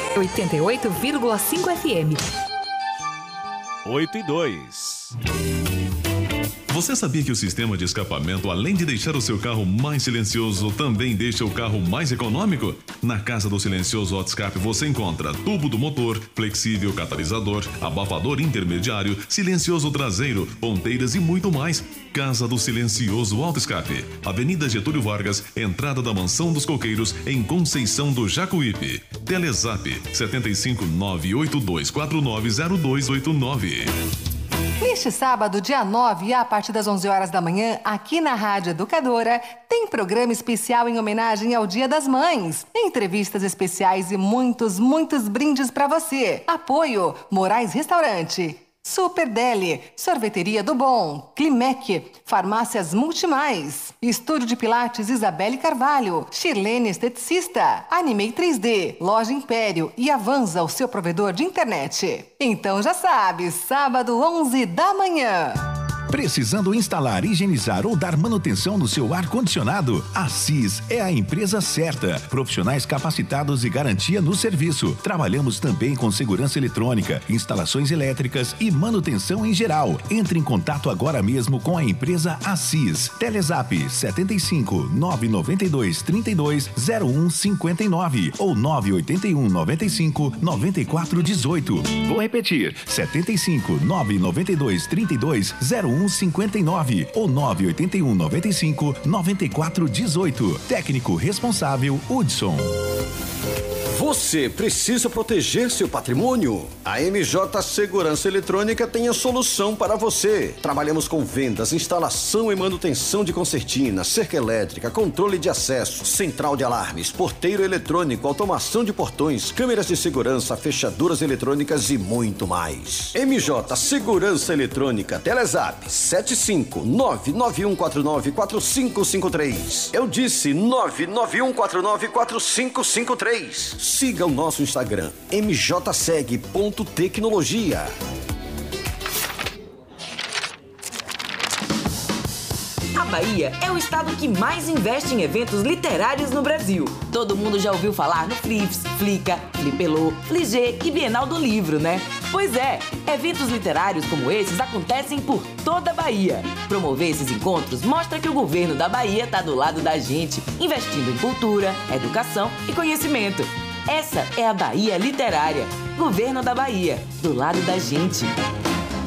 88,5 FM. 8:02. Você sabia que o sistema de escapamento, além de deixar o seu carro mais silencioso, também deixa o carro mais econômico? Na Casa do Silencioso Autoscape você encontra tubo do motor, flexível catalisador, abafador intermediário, silencioso traseiro, ponteiras e muito mais. Casa do Silencioso Autoscape, Avenida Getúlio Vargas, entrada da Mansão dos Coqueiros, em Conceição do Jacuípe. Telezap 75982490289. Neste sábado, dia 9, a partir das 11 horas da manhã, aqui na Rádio Educadora, tem programa especial em homenagem ao Dia das Mães. Entrevistas especiais e muitos brindes para você. Apoio Moraes Restaurante, Super Deli, Sorveteria do Bom, Climec, Farmácias Multimais, Estúdio de Pilates Isabelle Carvalho, Shirlene Esteticista, Animei 3D, Loja Império e Avanza, o seu provedor de internet. Então já sabe, sábado 11 da manhã. Precisando instalar, higienizar ou dar manutenção no seu ar-condicionado? A CIS é a empresa certa. Profissionais capacitados e garantia no serviço. Trabalhamos também com segurança eletrônica, instalações elétricas e manutenção em geral. Entre em contato agora mesmo com a empresa ACIS. Telezap 75 992 32 01 59 ou 981 95 94 18. Vou repetir: 75 992 32 01 59 ou 981 95 94 18. Técnico responsável Hudson. Você precisa proteger seu patrimônio? A MJ Segurança Eletrônica tem a solução para você. Trabalhamos com vendas, instalação e manutenção de concertina, cerca elétrica, controle de acesso, central de alarmes, porteiro eletrônico, automação de portões, câmeras de segurança, fechaduras eletrônicas e muito mais. MJ Segurança Eletrônica, Telezap 75991494553. Eu disse 991494553. Siga o nosso Instagram, mjseg.tecnologia. A Bahia é o estado que mais investe em eventos literários no Brasil. Todo mundo já ouviu falar no Flips, Flica, Flipelô, Fligê e Bienal do Livro, né? Pois é, eventos literários como esses acontecem por toda a Bahia. Promover esses encontros mostra que o governo da Bahia está do lado da gente, investindo em cultura, educação e conhecimento. Essa é a Bahia Literária. Governo da Bahia, do lado da gente.